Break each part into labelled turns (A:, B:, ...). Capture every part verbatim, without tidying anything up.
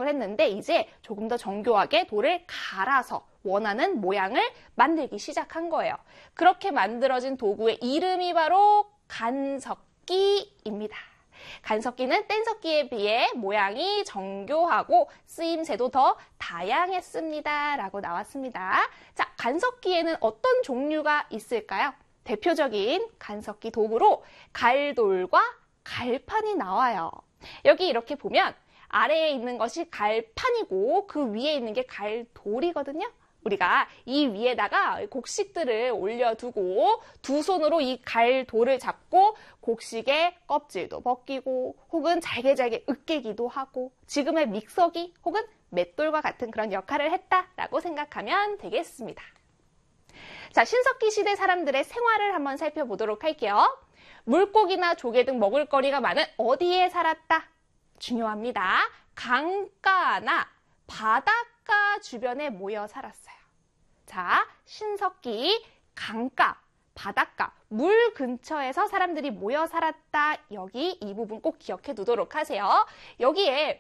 A: 사용을 했는데 이제 조금 더 정교하게 돌을 갈아서 원하는 모양을 만들기 시작한 거예요. 그렇게 만들어진 도구의 이름이 바로 간석기입니다. 간석기는 뗀석기에 비해 모양이 정교하고 쓰임새도 더 다양했습니다. 라고 나왔습니다. 자, 간석기에는 어떤 종류가 있을까요? 대표적인 간석기 도구로 갈돌과 갈판이 나와요. 여기 이렇게 보면 아래에 있는 것이 갈판이고 그 위에 있는 게 갈돌이거든요. 우리가 이 위에다가 곡식들을 올려두고 두 손으로 이 갈돌을 잡고 곡식의 껍질도 벗기고 혹은 잘게 잘게 으깨기도 하고 지금의 믹서기 혹은 맷돌과 같은 그런 역할을 했다라고 생각하면 되겠습니다. 자, 신석기 시대 사람들의 생활을 한번 살펴보도록 할게요. 물고기나 조개 등 먹을거리가 많은 어디에 살았다? 중요합니다. 강가나 바닷가 주변에 모여 살았어요. 자, 신석기, 강가, 바닷가, 물 근처에서 사람들이 모여 살았다. 여기 이 부분 꼭 기억해 두도록 하세요. 여기에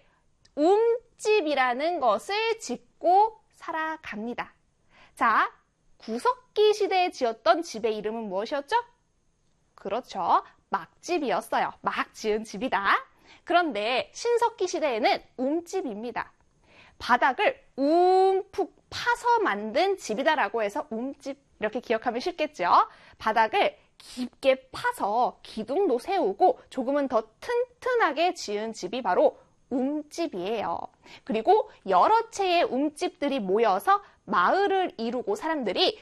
A: 움집이라는 것을 짓고 살아갑니다. 자, 구석기 시대에 지었던 집의 이름은 무엇이었죠? 그렇죠. 막집이었어요. 막 지은 집이다. 그런데 신석기 시대에는 움집입니다. 바닥을 움푹 파서 만든 집이다라고 해서 움집 이렇게 기억하면 쉽겠죠. 바닥을 깊게 파서 기둥도 세우고 조금은 더 튼튼하게 지은 집이 바로 움집이에요. 그리고 여러 채의 움집들이 모여서 마을을 이루고 사람들이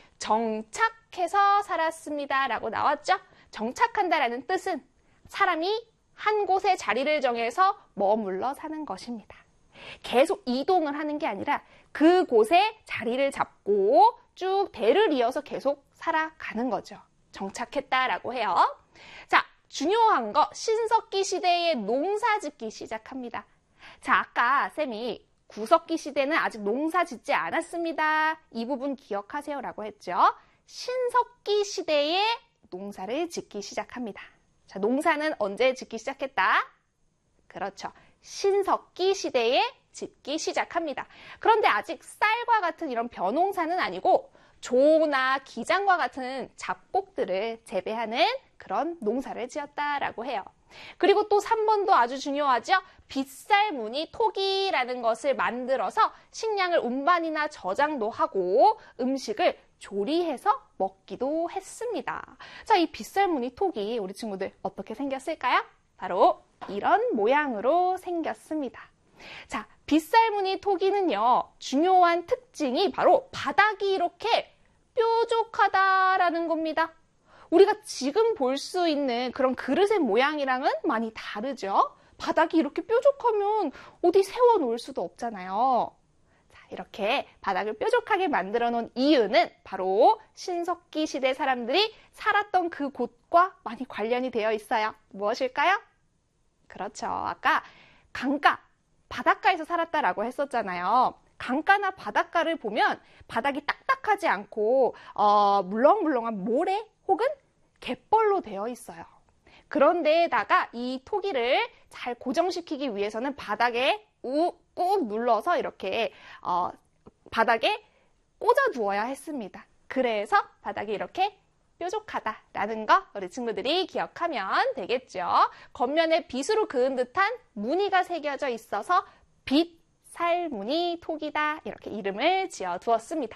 A: 정착해서 살았습니다. 라고 나왔죠. 정착한다라는 뜻은 사람이 한 곳에 자리를 정해서 머물러 사는 것입니다. 계속 이동을 하는 게 아니라 그곳에 자리를 잡고 쭉 대를 이어서 계속 살아가는 거죠. 정착했다라고 해요. 자, 중요한 거 신석기 시대에 농사 짓기 시작합니다. 자, 아까 쌤이 구석기 시대는 아직 농사 짓지 않았습니다. 이 부분 기억하세요 라고 했죠. 신석기 시대에 농사를 짓기 시작합니다. 자, 농사는 언제 짓기 시작했다? 그렇죠. 신석기 시대에 짓기 시작합니다. 그런데 아직 쌀과 같은 이런 벼농사는 아니고 조나 기장과 같은 잡곡들을 재배하는 그런 농사를 지었다라고 해요. 그리고 또 삼 번도 아주 중요하죠. 빗살무늬 토기라는 것을 만들어서 식량을 운반이나 저장도 하고 음식을 조리해서 먹기도 했습니다. 자, 이 빗살무늬 톡이 우리 친구들 어떻게 생겼을까요? 바로 이런 모양으로 생겼습니다. 자, 빗살무늬 토기는요, 중요한 특징이 바로 바닥이 이렇게 뾰족하다라는 겁니다. 우리가 지금 볼 수 있는 그런 그릇의 모양이랑은 많이 다르죠? 바닥이 이렇게 뾰족하면 어디 세워놓을 수도 없잖아요. 자, 이렇게 바닥을 뾰족하게 만들어 놓은 이유는 바로 신석기 시대 사람들이 살았던 그 곳과 많이 관련이 되어 있어요. 무엇일까요? 그렇죠. 아까 강가, 바닷가에서 살았다라고 했었잖아요. 강가나 바닷가를 보면 바닥이 딱딱하지 않고 어, 물렁물렁한 모래 혹은 갯벌로 되어 있어요. 그런데다가 이 토기를 잘 고정시키기 위해서는 바닥에 우, 꾹 눌러서 이렇게 어, 바닥에 꽂아 두어야 했습니다. 그래서 바닥이 이렇게 뾰족하다라는 거 우리 친구들이 기억하면 되겠죠. 겉면에 빗으로 그은 듯한 무늬가 새겨져 있어서 빗살무늬 토기다 이렇게 이름을 지어 두었습니다.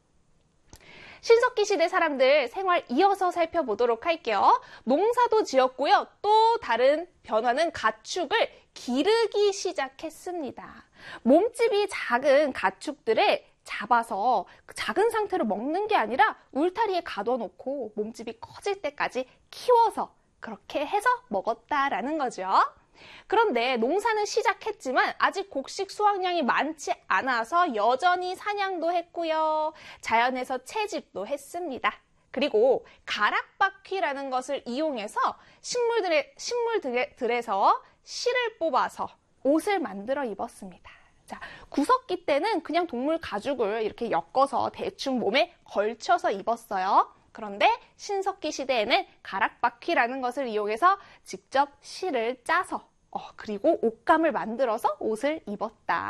A: 신석기 시대 사람들 생활 이어서 살펴보도록 할게요. 농사도 지었고요. 또 다른 변화는 가축을 기르기 시작했습니다. 몸집이 작은 가축들을 잡아서 작은 상태로 먹는 게 아니라 울타리에 가둬놓고 몸집이 커질 때까지 키워서 그렇게 해서 먹었다라는 거죠. 그런데 농사는 시작했지만 아직 곡식 수확량이 많지 않아서 여전히 사냥도 했고요. 자연에서 채집도 했습니다. 그리고 가락바퀴라는 것을 이용해서 식물들의, 식물들에서 실을 뽑아서 옷을 만들어 입었습니다. 자, 구석기 때는 그냥 동물 가죽을 이렇게 엮어서 대충 몸에 걸쳐서 입었어요. 그런데 신석기 시대에는 가락바퀴라는 것을 이용해서 직접 실을 짜서 어, 그리고 옷감을 만들어서 옷을 입었다.